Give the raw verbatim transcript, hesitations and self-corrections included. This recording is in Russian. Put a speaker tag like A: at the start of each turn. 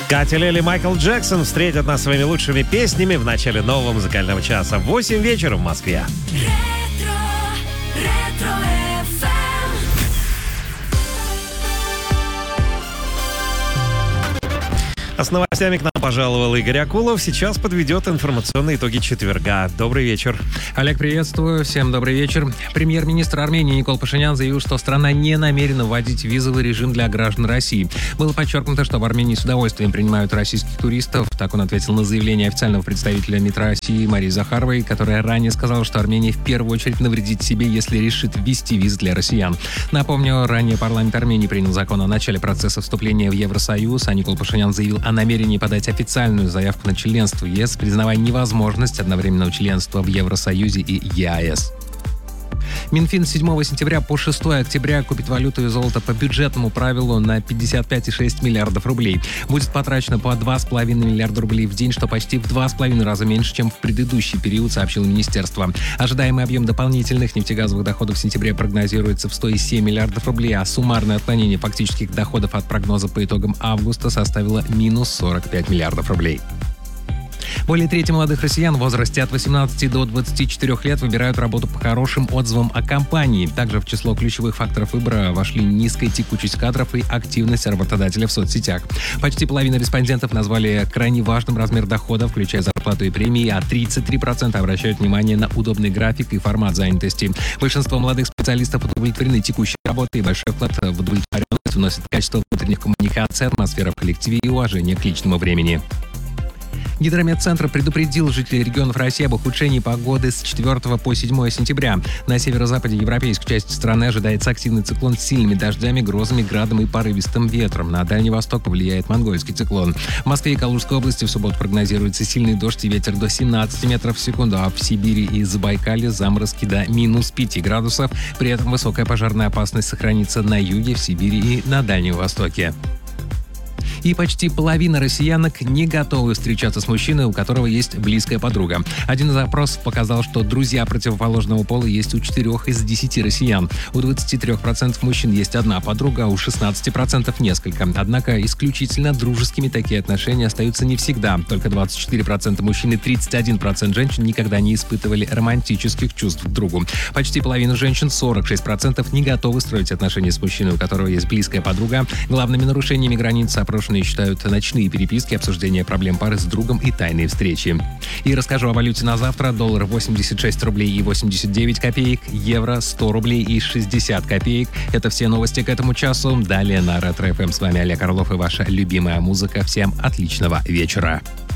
A: Катя Лель и Майкл Джексон встретят нас своими лучшими песнями в начале нового музыкального часа в восемь вечера в Москве.
B: Ретро, ретро эф эм.
A: А с новостями к нам пожаловал Игорь Акулов. Сейчас подведет информационные итоги четверга. Добрый вечер.
C: Олег, приветствую. Всем добрый вечер. Премьер-министр Армении Никол Пашинян заявил, что страна не намерена вводить визовый режим для граждан России. Было подчеркнуто, что в Армении с удовольствием принимают российских туристов. Так он ответил на заявление официального представителя МИД России Марии Захаровой, которая ранее сказала, что Армения в первую очередь навредит себе, если решит ввести визы для россиян. Напомню, ранее парламент Армении принял закон о начале процесса вступления в Евросоюз, а Никол Пашинян заявил о намерении подать официальную заявку на членство в ЕС, признавая невозможность одновременного членства в Евросоюзе и ЕАЭС. Минфин с седьмого сентября по шестое октября купит валюту и золото по бюджетному правилу на пятьдесят пять целых шесть десятых миллиардов рублей. Будет потрачено по два с половиной миллиарда рублей в день, что почти в два с половиной раза меньше, чем в предыдущий период, сообщило министерство. Ожидаемый объем дополнительных нефтегазовых доходов в сентябре прогнозируется в сто семь миллиардов рублей, а суммарное отклонение фактических доходов от прогноза по итогам августа составило минус сорок пять миллиардов рублей. Более трети молодых россиян в возрасте от восемнадцати до двадцати четырёх лет выбирают работу по хорошим отзывам о компании. Также в число ключевых факторов выбора вошли низкая текучесть кадров и активность работодателя в соцсетях. Почти половина респондентов назвали крайне важным размер дохода, включая зарплату и премии, а тридцать три процента обращают внимание на удобный график и формат занятости. Большинство молодых специалистов удовлетворены текущей работой, и большой вклад в удовлетворенность вносит качество внутренних коммуникаций, атмосфера в коллективе и уважение к личному времени. Гидрометцентр предупредил жителей регионов России об ухудшении погоды с четвёртого по седьмое сентября. На северо-западе европейской части страны ожидается активный циклон с сильными дождями, грозами, градом и порывистым ветром. На Дальний Восток повлияет монгольский циклон. В Москве и Калужской области в субботу прогнозируется сильный дождь и ветер до семнадцати метров в секунду, а в Сибири и Забайкалье заморозки до минус пяти градусов. При этом высокая пожарная опасность сохранится на юге, в Сибири и на Дальнем Востоке. И почти половина россиянок не готовы встречаться с мужчиной, у которого есть близкая подруга. Один из опросов показал, что друзья противоположного пола есть у четырёх из десяти россиян. У двадцати трёх процентов мужчин есть одна подруга, а у шестнадцати процентов несколько. Однако исключительно дружескими такие отношения остаются не всегда. Только двадцать четыре процента мужчин и тридцать один процент женщин никогда не испытывали романтических чувств к другу. Почти половина женщин, сорок шесть процентов, не готовы строить отношения с мужчиной, у которого есть близкая подруга. Главными нарушениями границ опрошенных считают ночные переписки, обсуждение проблем пары с другом и тайные встречи. И расскажу о валюте на завтра. Доллар восемьдесят шесть рублей и восемьдесят девять копеек, евро сто рублей и шестьдесят копеек. Это все новости к этому часу. Далее на Ретро эф эм. С вами Олег Орлов и ваша любимая музыка. Всем отличного вечера.